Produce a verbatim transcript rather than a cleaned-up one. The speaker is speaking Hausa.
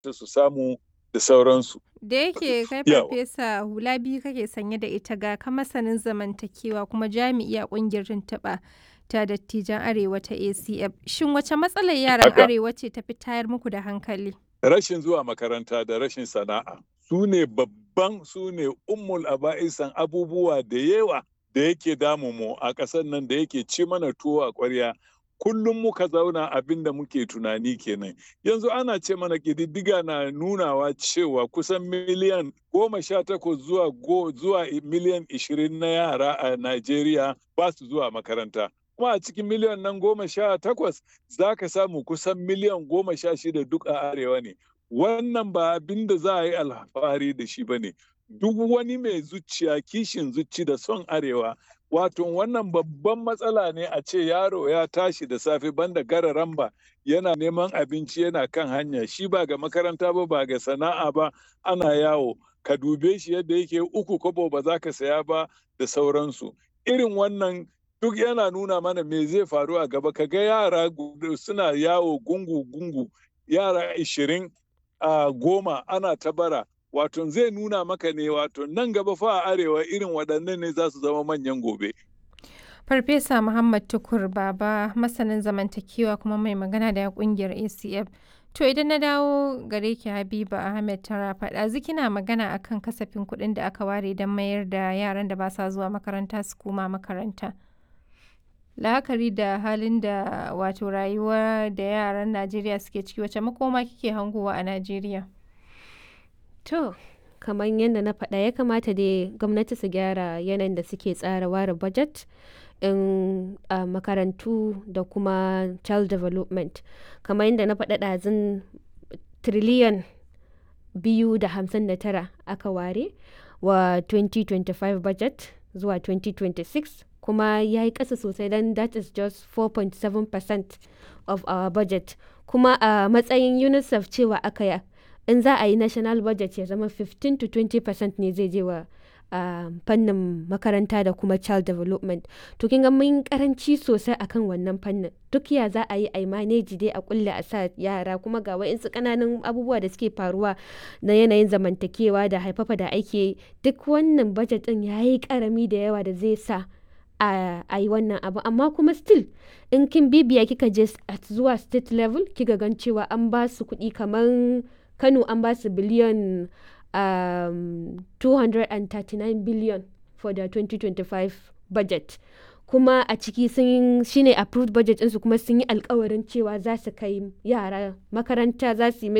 su samu da sauransu. Da yake kai Yawa. farfesa hula biyu kake sanye da ita ga ka masanin zamantakewa kuma jami'i a ƙungiyar tuntuɓa ta dattijan Arewa ta A C F. Shin wace matsalar yaran Haka. Arewa ce ta fi tayar muku da hankali? Rashin zuwa makaranta da rashin sana'a su ne babban su ne ummul aba'isan abubuwa da yawa da yake damu mu a ƙasar nan da yake ci mana tuwo a ƙwarya. Kullum muka zauna abin da muke tunani kenan. Yanzu ana ce mana ƙididdiga na nunawa cewa kusan miliyan goma sha takwas zuwa go, zuwa miliyan ishirin na yara a Najeriya ba su zuwa makaranta. Kuma a cikin miliyan nan goma sha takwas za ka samu kusan miliyan goma sha shida duk a arewa ne. Wannan ba abin da za a yi alfahari da shi ba ne. Duk wani mai zuciya kishin zuci da son arewa wato wannan babban matsala ne a ce yaro ya tashi da safe banda gara ramba yana neman abinci yana kan hanya shi ba ga makaranta ba ba ga sana'a ba ana yawo ka dube shi yadda yake uku kobo ba za ka saya ba da sauransu irin wannan duk yana nuna mana me zai faru a gaba ka ga yara suna yawo gungu-gungu yara ishirin a goma ana ta bara wato zai nuna maka ne wato nan gaba fa a arewa irin waɗannan ne za su zama manyan gobe. Farfesa Muhammad Tukur Baba masanin zamantakewa kuma mai magana da kungiyar A C F. To idan na dawo gare ki Habiba Ahmed Tara faɗa kina magana akan kasafin kuɗin da aka ware don mayar da yaran da ba sa zuwa makaranta su koma makaranta. La'akari da halin da wato rayuwa da yaran Najeriya suke ciki wace makoma kike hangowa a Najeriya? To, kamar yadda na faɗa ya kamata dai gwamnati su gyara yanayin da suke tsara ware budget in uh, makarantu da kuma child development. Kamar yadda na faɗa ɗazun triliyan biyu da hamsin da tara aka ware wa twenty twenty-five budget zuwa twenty twenty-six kuma ya yi ƙasa sosai don that is just four point seven percent of our budget. Kuma a uh, matsayin UNICEF cewa aka yi in za a yi national budget ya zama fifteen to twenty percent ne zai je wa uh, fannin makaranta da kuma child development to kin ga mun karanci sosai akan wannan fannin duk ya za a yi ai manage dai a kulle a sa yara kuma ga wa'insu kananan abubuwa da suke faruwa na yanayin zamantakewa da haifafa da ake duk wannan budget din yayi karami da yawa da zai sa a yi wannan abu amma kuma still in kin bibiya kika je at zuwa state level kika gan cewa an ba su kuɗi kamar Kano an ba su biliyan um, two hundred thirty-nine billion for the twenty twenty-five budget kuma a ciki sun shine approved budget ɗinsu kuma sun yi alkawarin cewa za su kai yara makaranta za su yi